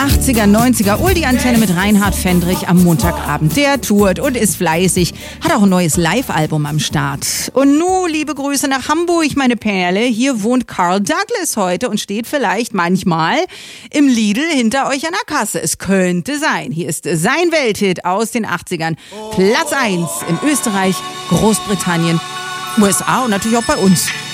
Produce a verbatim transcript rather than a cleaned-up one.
achtziger, neunziger, Oldie-Antenne mit Reinhard Fendrich am Montagabend. Der tourt und ist fleißig, hat auch ein neues Live-Album am Start. Und nun, liebe Grüße nach Hamburg, meine Perle. Hier wohnt Carl Douglas heute und steht vielleicht manchmal im Lidl hinter euch an der Kasse. Es könnte sein. Hier ist sein Welthit aus den achtzigern. Platz eins in Österreich, Großbritannien, U S A und natürlich auch bei uns.